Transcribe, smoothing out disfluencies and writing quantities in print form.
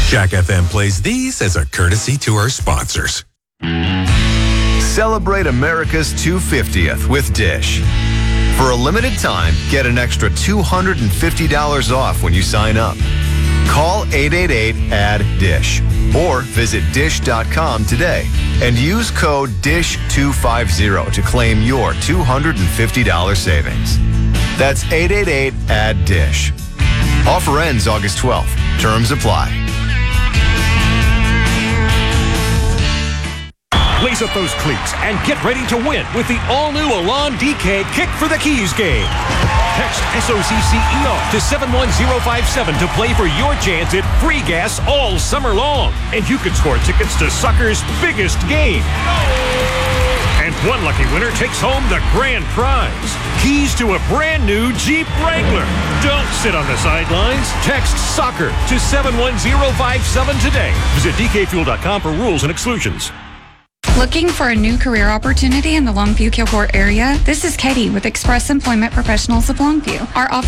Jack FM plays these as a courtesy to our sponsors. Celebrate America's 250th with Dish. For a limited time, get an extra $250 off when you sign up. Call 888-ADD-DISH or visit dish.com today and use code DISH250 to claim your $250 savings. That's 888-ADD-DISH. Offer ends August 12th. Terms apply. Lace up those cleats and get ready to win with the all-new Elan DK Kick for the Keys game. Text SOCCER to 71057 to play for your chance at free gas all summer long. And you can score tickets to soccer's biggest game. And one lucky winner takes home the grand prize. Keys to a brand new Jeep Wrangler. Don't sit on the sidelines. Text soccer to 71057 today. Visit dkfuel.com for rules and exclusions. Looking for a new career opportunity in the Longview-Kilgore area? This is Katie with Express Employment Professionals of Longview. Our office